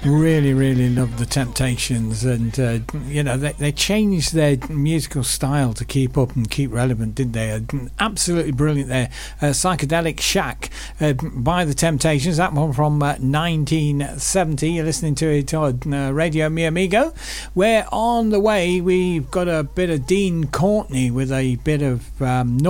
Really, really love the Temptations, and you know, they changed their musical style to keep up and keep relevant, didn't they? Absolutely brilliant there. Psychedelic Shack by the Temptations, that one from 1970. You're listening to it on Radio Mi Amigo. We're on the way. We've got a bit of Dean Courtney with a bit of